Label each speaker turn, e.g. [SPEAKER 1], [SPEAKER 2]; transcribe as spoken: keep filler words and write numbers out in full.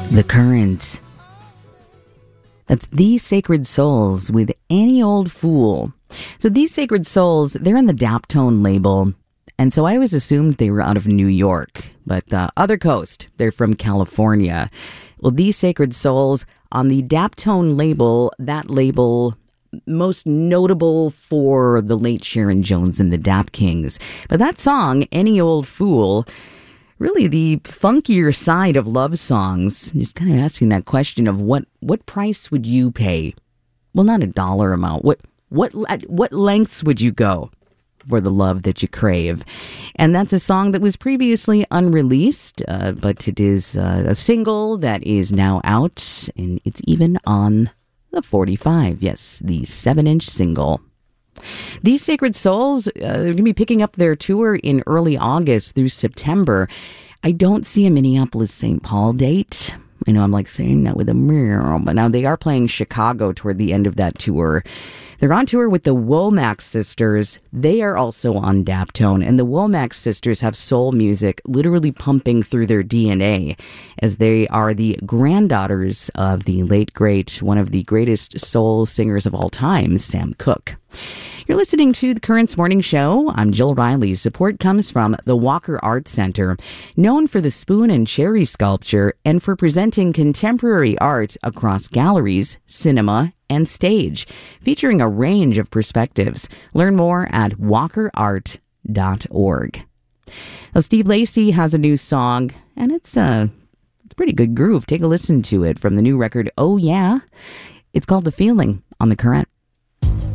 [SPEAKER 1] The Current. That's These Sacred Souls with Any Old Fool. So These Sacred Souls, they're on the Daptone label. And so I always assumed they were out of New York. But uh, other coast, they're from California. Well, These Sacred Souls on the Daptone label, that label most notable for the late Sharon Jones and the Dap Kings. But that song, Any Old Fool, really the funkier side of love songs. Just kind of asking that question of what, what price would you pay? Well, not a dollar amount. What what at what lengths would you go for the love that you crave? And that's a song that was previously unreleased, uh, but it is uh, a single that is now out, and it's even on the forty-five. Yes, the seven-inch single. These Sacred Souls, uh, they're going to be picking up their tour in early August through September. I don't see a Minneapolis Saint Paul date. I know I'm like saying that with a mirror, but now they are playing Chicago toward the end of that tour. They're on tour with the Womack Sisters. They are also on Daptone, and the Womack Sisters have soul music literally pumping through their D N A, as they are the granddaughters of the late, great, one of the greatest soul singers of all time, Sam Cooke. You're listening to The Currents Morning Show. I'm Jill Riley. Support comes from the Walker Art Center, known for the spoon and cherry sculpture and for presenting contemporary art across galleries, cinema, and stage, featuring a range of perspectives. Learn more at walker art dot org. Well, Steve Lacy has a new song, and it's a, it's a pretty good groove. Take a listen to it from the new record, Oh Yeah. It's called The Feeling on The Current.